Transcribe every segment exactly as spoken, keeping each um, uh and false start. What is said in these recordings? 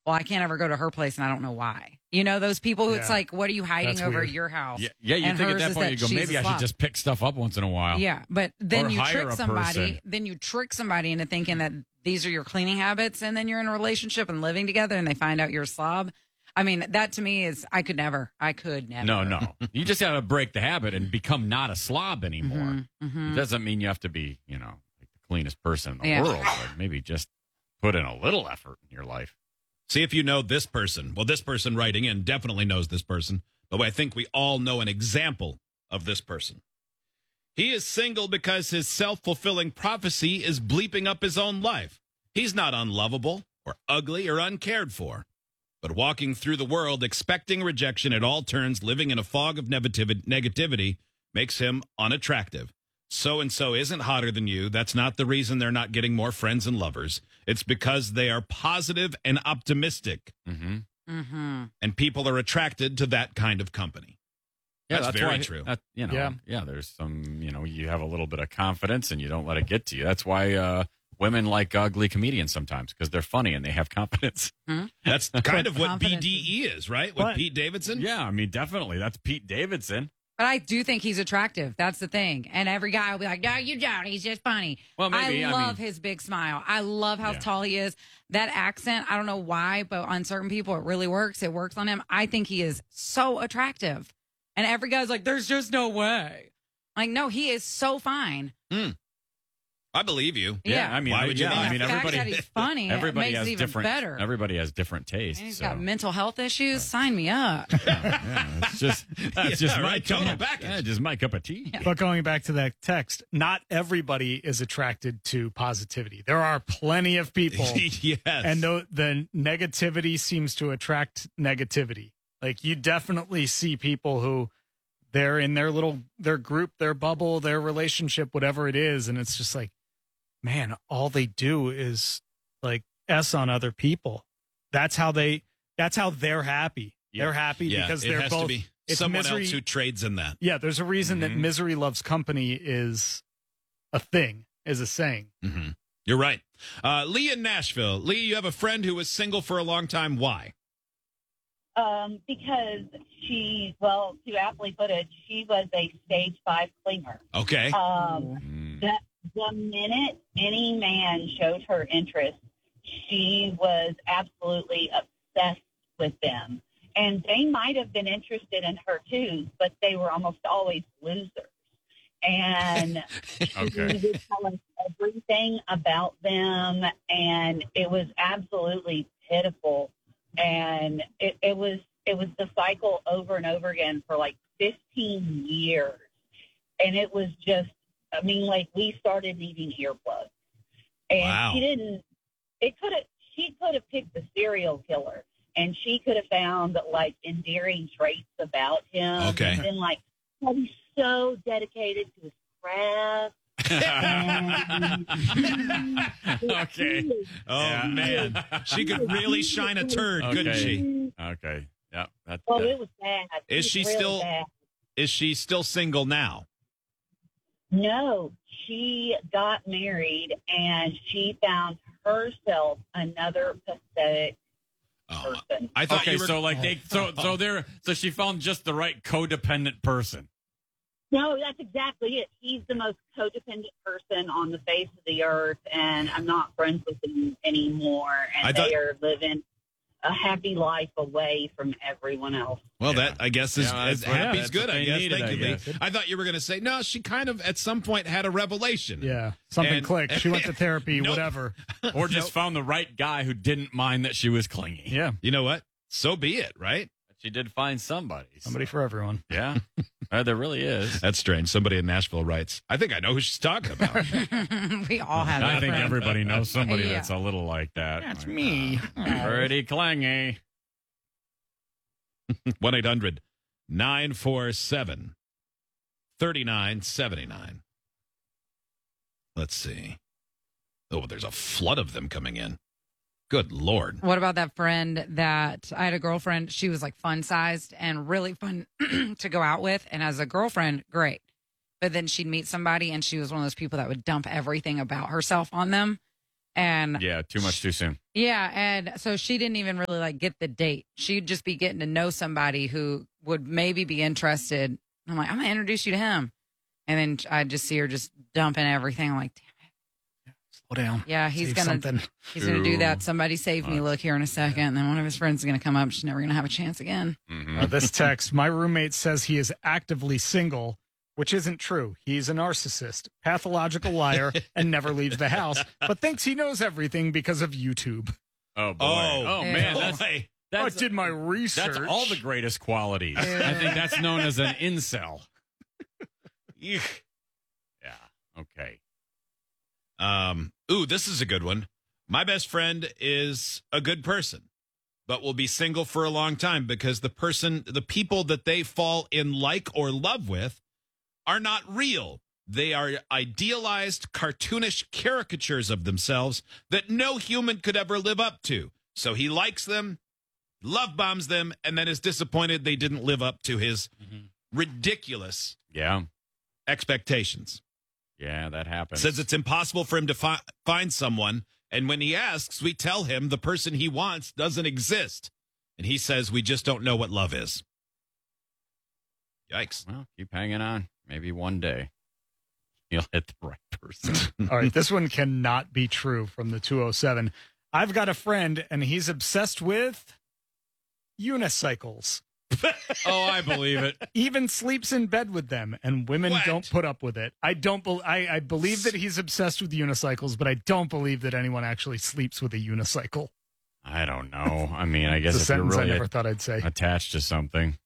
well, I can't ever go to her place, and I don't know why. You know, those people who it's Yeah. like, what are you hiding That's over weird. at your house? Yeah, yeah. You And think at hers that is point that you go, she's maybe a I should slob. just pick stuff up once in a while. Yeah, but then Or you hire trick a somebody. person. Then you trick somebody into thinking that these are your cleaning habits, and then you're in a relationship and living together, and they find out you're a slob. I mean, that to me is I could never. I could never. No, no. You just got to break the habit and become not a slob anymore. Mhm, mhm. It doesn't mean you have to be, you know, like the cleanest person in the Yeah. world, but maybe just put in a little effort in your life. See if you know this person. Well, this person writing in definitely knows this person, but I think we all know an example of this person. He is single because his self-fulfilling prophecy is bleeping up his own life. He's not unlovable or ugly or uncared for, but walking through the world expecting rejection at all turns, living in a fog of negativ- negativity, makes him unattractive. So-and-so isn't hotter than you. That's not the reason they're not getting more friends and lovers. It's because they are positive and optimistic, Mm-hmm. Mm-hmm. and people are attracted to that kind of company. Yeah, That's very why, true. That, you know, Yeah. yeah. There's some, you know, you have a little bit of confidence and you don't let it get to you. That's why uh, women like ugly comedians sometimes because they're funny and they have confidence. That's kind of what Confidence. B D E is, right? With But- Pete Davidson? Yeah, I mean, definitely. That's Pete Davidson. But I do think he's attractive. That's the thing. And every guy will be like, no, you don't. He's just funny. Well, maybe, I I love mean- his big smile. I love how Yeah. tall he is. That accent, I don't know why, but on certain people, it really works. It works on him. I think he is so attractive. And every guy's like, there's just no way. Like, no, he is so fine. I believe you. Yeah. I mean, Why I- would you yeah, not? I mean, the fact everybody, that he's funny, everybody it makes has it even different. better. Everybody has different tastes. And he's so. got mental health issues. Sign me up. yeah, it's just that's Yeah, just my right, total cup. package. Yeah, just my cup of tea. But going back to that text, not everybody is attracted to positivity. There are plenty of people, yes. and the, the negativity seems to attract negativity. Like you definitely see people who they're in their little their group, their bubble, their relationship, whatever it is, and it's just like, man, all they do is like S on other people. That's how they. That's how they're happy. Yeah. They're happy yeah, because it they're has both. to be it's someone misery- else who trades in that. Yeah, there's a reason that Mhm. misery loves company is a thing, is a saying. Mm-hmm. You're right. Uh, Lee in Nashville. Lee, you have a friend who was single for a long time. Why? Um, because she, well, to aptly put it, she was a stage five clinger. Okay. Um, Mm. the, the minute any man showed her interest, she was absolutely obsessed with them. And they might have been interested in her too, but they were almost always losers. And Okay. she would tell us everything about them, and it was absolutely pitiful. And it, it was it was the cycle over and over again for like fifteen years. And it was just, I mean, like we started needing earplugs. And Wow. she didn't, it could have, she could have picked the serial killer, and she could have found like endearing traits about him. Okay. And been like, oh, he's so dedicated to his craft. Okay. Oh, Yeah. man. She could really shine a turd, couldn't Okay. she? Okay. Yeah. That, Oh, that- it was bad. It Is was she really still- bad. Is she still single now? No, she got married and she found herself another pathetic Oh, person. I thought okay. you were. So like they so so they're so she found just the right codependent person. No, that's exactly it. He's the most codependent person on the face of the earth, and I'm not friends with him anymore. And I thought- they are living a happy life away from everyone else. well, Yeah. that I guess is Yeah, as that's what- happy's that's good. what I they guess. needed, Thank I you, Lee. guess. I thought you were going to say no. She kind of at some point had a revelation. Yeah, something And- clicked. She went to therapy, Nope. whatever. Or just found the right guy who didn't mind that she was clingy. Yeah, You know what? So be it. Right? She did find somebody. so- somebody for everyone. Yeah. Uh, there really is. That's strange. Somebody in Nashville writes, I think I know who she's talking about. We all have I that think friend. everybody knows somebody Yeah. that's a little like that. That's Like, me. uh, pretty clingy. one eight hundred nine four seven three nine seven nine. Let's see. Oh, there's a flood of them coming in. Good Lord. What about that friend that I had a girlfriend? She was like fun sized and really fun to go out with. And as a girlfriend, great. But then she'd meet somebody and she was one of those people that would dump everything about herself on them. And Yeah, too much too soon. yeah, and so she didn't even really like get the date. She'd just be getting to know somebody who would maybe be interested. I'm like, I'm gonna introduce you to him, and then I just see her just dumping everything. I'm like, damn, Slow down. yeah, he's Save gonna something. he's gonna do Too that. Somebody save me, much. look here in a second, and then one of his friends is gonna come up. She's never gonna have a chance again. Mhm. Uh, this text, my roommate says he is actively single, which isn't true. He's a narcissist, pathological liar, and never leaves the house, but thinks he knows everything because of YouTube. Oh boy. Oh, Oh, Yeah. man, that's Boy. that's I did my research. that's all the greatest qualities. Yeah. I think that's known as an incel. Eek. Yeah. Okay. Um, ooh, this is a good one. My best friend is a good person, but will be single for a long time because the person, the people that they fall in like or love with are not real. They are idealized, cartoonish caricatures of themselves that no human could ever live up to. So he likes them, love bombs them, and then is disappointed they didn't live up to his ridiculous Yeah. expectations. Yeah, that happens. Says it's impossible for him to fi- find someone. And when he asks, we tell him the person he wants doesn't exist. And he says, we just don't know what love is. Yikes. Well, keep hanging on. Maybe one day you'll hit the right person. All right, this one cannot be true from the two oh seven. I've got a friend, and he's obsessed with unicycles. Oh, I believe it. Even sleeps in bed with them, and women What? don't put up with it. I don't. Be- I, I believe that he's obsessed with unicycles, but I don't believe that anyone actually sleeps with a unicycle. I don't know. I mean, I guess It's a if you're sentence I really never a- thought I'd say. attached to something.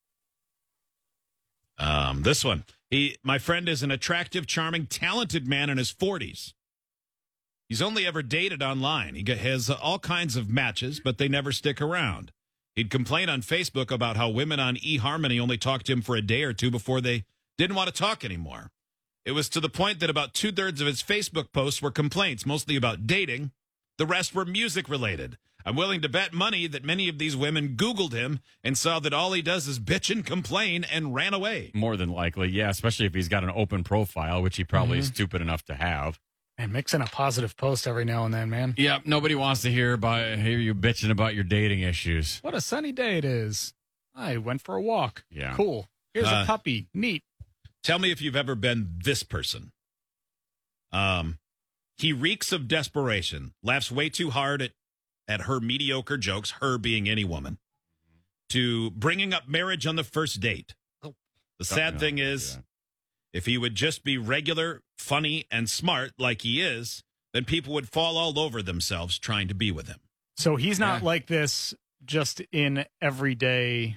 Um, this one. He, my friend is an attractive, charming, talented man in his forties. He's only ever dated online. He has all kinds of matches, but they never stick around. He'd complain on Facebook about how women on eHarmony only talked to him for a day or two before they didn't want to talk anymore. It was to the point that about two-thirds of his Facebook posts were complaints, mostly about dating. The rest were music-related. I'm willing to bet money that many of these women Googled him and saw that all he does is bitch and complain and ran away. More than likely, yeah, especially if he's got an open profile, which he probably Mm-hmm. is stupid enough to have. And mix in a positive post every now and then, man. Yep, nobody wants to hear about hear you bitching about your dating issues. What a sunny day it is. I went for a walk. Yeah. Cool. Here's Uh, a puppy. Neat. Tell me if you've ever been this person. Um, he reeks of desperation, laughs way too hard at, at her mediocre jokes, her being any woman, to bringing up marriage on the first date. Oh. The sad No, thing don't do is, that. if he would just be regular, funny, and smart like he is, then people would fall all over themselves trying to be with him. So he's not Yeah. like this just in everyday.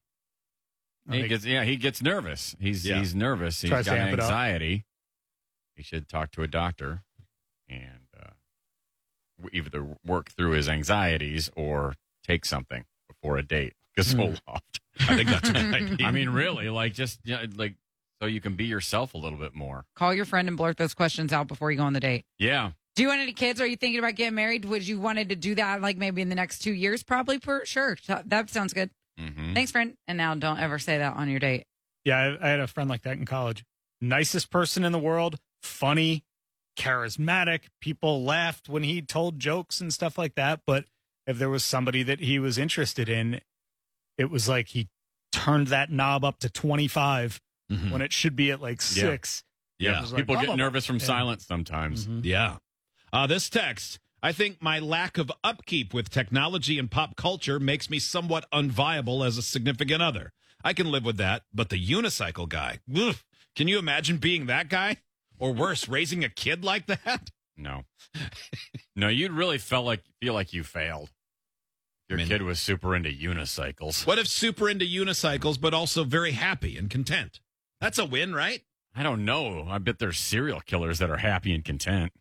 He like- gets, yeah, he gets nervous. He's Yeah. he's nervous. He's Tries to got amp it up. anxiety. He should talk to a doctor and uh, w- either work through his anxieties or take something before a date. Because so loft. I think that's a good idea. I mean, really, like just yeah, like so you can be yourself a little bit more. Call your friend and blurt those questions out before you go on the date. Yeah. Do you want any kids? Are you thinking about getting married? Would you wanted to do that like maybe in the next two years? Probably, per sure. So- That sounds good. Mm-hmm. Thanks, friend. And now don't ever say that on your date. Yeah, I, I had a friend like that in college. Nicest person in the world, funny, charismatic. People laughed when he told jokes and stuff like that. But if there was somebody that he was interested in, it was like he turned that knob up to twenty-five Mhm. when it should be at like Yeah. six. Yeah. It was like, People blah, get blah, blah. nervous from Yeah. silence sometimes. Mhm. Yeah. Uh, this text, I think my lack of upkeep with technology and pop culture makes me somewhat unviable as a significant other. I can live with that, but the unicycle guy, ugh, can you imagine being that guy? Or worse, raising a kid like that? No. No, you'd really felt like feel like you failed. Your I mean- kid was super into unicycles. What if super into unicycles, but also very happy and content? That's a win, right? I don't know. I bet there's serial killers that are happy and content.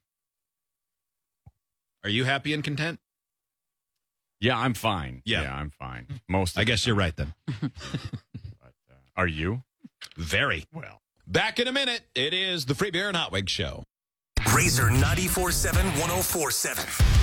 Are you happy and content? Yeah, I'm fine. Yeah. I'm fine. Most of I the guess you're time. right then. But, uh, are you? Very. Well, Back in a minute. It is the Free Beer and Hot Wig Show. Razor ninety-four seven, one oh four seven.